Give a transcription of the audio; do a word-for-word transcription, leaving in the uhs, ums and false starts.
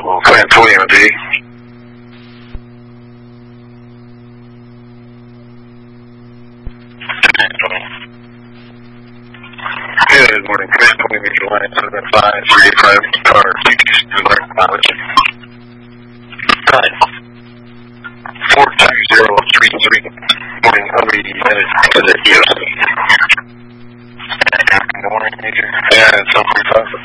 Plan twenty M D. Good morning, Plan twenty Major Line seven five three eight five car two two seven mileage. Right. four two zero three three. Morning, how many minutes to the E O C? Good morning, Major. Yeah, it's